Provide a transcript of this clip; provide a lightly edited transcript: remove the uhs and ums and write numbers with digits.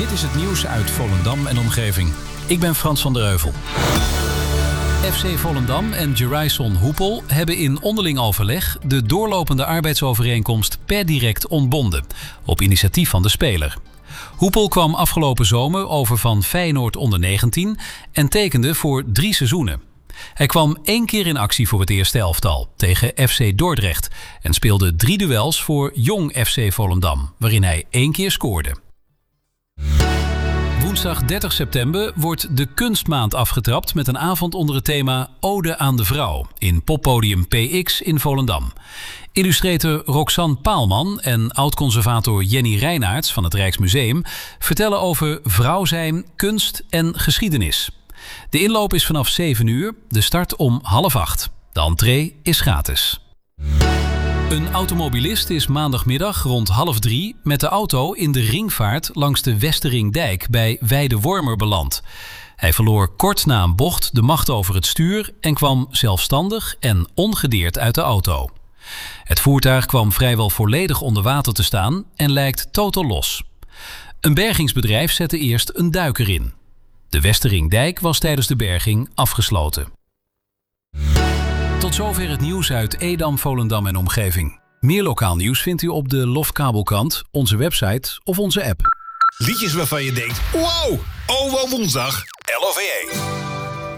Dit is het nieuws uit Volendam en omgeving. Ik ben Frans van der Heuvel. FC Volendam en Jeraison Hoepel hebben in onderling overleg de doorlopende arbeidsovereenkomst per direct ontbonden, op initiatief van de speler. Hoepel kwam afgelopen zomer over van Feyenoord onder 19 en tekende voor 3 seizoenen. Hij kwam 1 keer in actie voor het eerste elftal tegen FC Dordrecht en speelde 3 duels voor Jong FC Volendam, waarin hij 1 keer scoorde. Woensdag 30 september wordt de Kunstmaand afgetrapt met een avond onder het thema Ode aan de Vrouw in poppodium PX in Volendam. Illustrator Roxanne Paalman en oud-conservator Jenny Reinaerts van het Rijksmuseum vertellen over vrouw zijn, kunst en geschiedenis. De inloop is vanaf 7 uur, de start om 7:30. De entree is gratis. Een automobilist is maandagmiddag rond 2:30 met de auto in de ringvaart langs de Westeringdijk bij Weidewormer beland. Hij verloor kort na een bocht de macht over het stuur en kwam zelfstandig en ongedeerd uit de auto. Het voertuig kwam vrijwel volledig onder water te staan en lijkt totaal los. Een bergingsbedrijf zette eerst een duiker in. De Westeringdijk was tijdens de berging afgesloten. Tot zover het nieuws uit Edam, Volendam en omgeving. Meer lokaal nieuws vindt u op de Lofkabelkrant, onze website of onze app. Liedjes waarvan je denkt, wow, oh wel woensdag, LOVE.